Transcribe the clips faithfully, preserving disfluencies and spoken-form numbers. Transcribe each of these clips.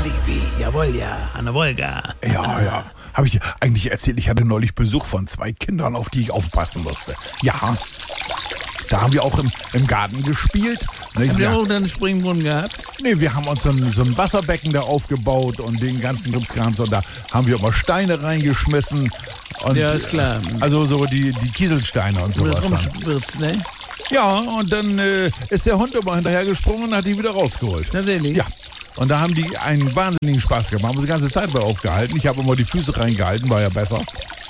Baby. Jawohl, ja. An der Wolga. Ja, ja. Habe ich dir eigentlich erzählt, ich hatte neulich Besuch von zwei Kindern, auf die ich aufpassen musste. Ja. Da haben wir auch im, im Garten gespielt. Ne, Habt ihr ja. auch einen Springbrunnen gehabt? Nee, wir haben uns so ein, so ein Wasserbecken da aufgebaut und den ganzen Krimskrams. Und da haben wir immer Steine reingeschmissen. Und, Ja, ist klar. Also so die, die Kieselsteine und sowas. Das Dann. rumspritzt, ne? Ja, und dann äh, ist der Hund immer hinterhergesprungen und hat die wieder rausgeholt. Tatsächlich? Ja. Und da haben die einen wahnsinnigen Spaß gemacht. Haben uns die ganze Zeit bei aufgehalten. Ich habe immer die Füße reingehalten, war ja besser.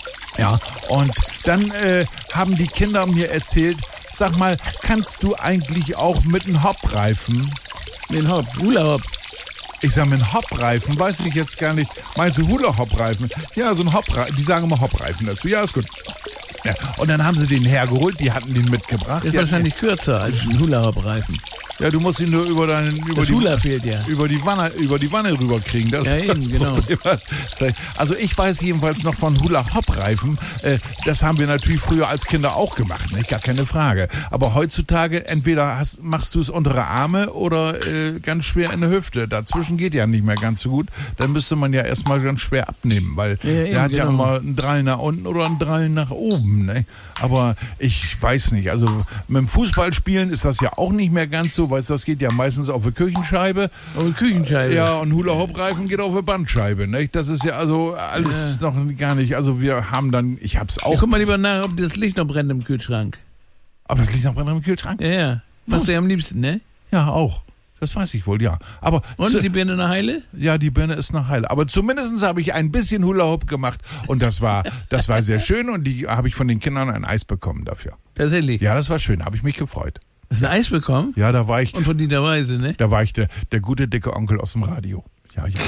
Ja, und dann äh, haben die Kinder mir erzählt, sag mal, kannst du eigentlich auch mit einem Hoppreifen? Mit dem Hopp, Hula-Hopp. Ich sag, mit einem Hoppreifen, weiß ich jetzt gar nicht. Meinst du Hula-Hopp-Reifen? Ja, so ein Hoppreifen, die sagen immer Hoppreifen dazu. Ja, ist gut. Ja, und dann haben sie den hergeholt, die hatten den mitgebracht. Ist Die wahrscheinlich kürzer als ein Hula-Hopp-Reifen. Ja, du musst ihn nur über deinen über Das die Hula fehlt ja. über die Wanne über die Wanne rüberkriegen. Das Ja, ist das eben, genau. Problem. Also ich weiß jedenfalls noch von Hula-Hopp-Reifen. Äh, das haben wir natürlich früher als Kinder auch gemacht, nicht? Gar keine Frage. Aber heutzutage entweder hast, machst du es untere Arme oder äh, ganz schwer in der Hüfte. Dazwischen geht ja nicht mehr ganz so gut. Dann müsste man ja erstmal ganz schwer abnehmen, weil Ja, ja, der hat genau. ja immer einen Drall nach unten oder einen Drall nach oben. Ne? Aber ich weiß nicht. Also mit dem Fußballspielen ist das ja auch nicht mehr ganz so. Weißt du, das geht ja meistens auf eine Küchenscheibe. Auf eine Küchenscheibe. Ja, und Hula-Hopp-Reifen geht auf eine Bandscheibe. Ne? Das ist ja also alles Ja. noch gar nicht. Also wir haben dann, ich hab's Ja, auch. guck mal lieber nach, ob das Licht noch brennt im Kühlschrank. Aber das liegt noch drin im Kühlschrank? Ja, ja. Was du ja am liebsten, ne? Ja, auch. Das weiß ich wohl, ja. Aber Und zu, ist die Birne eine Heile? ja, die Birne ist noch heil. Aber zumindest habe ich ein bisschen Hula-Hopp gemacht und das war, das war sehr schön und die habe ich von den Kindern ein Eis bekommen dafür. Tatsächlich. Ja, das war schön, habe ich mich gefreut. Hast du ein Eis bekommen? Ja, da war ich, Und von Dieter Weise, ne? da war ich der, der gute dicke Onkel aus dem Radio. Ja, ja.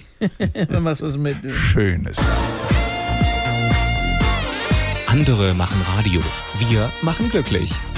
Dann machst du was mit. Schön ist das. Andere machen Radio. Wir machen glücklich.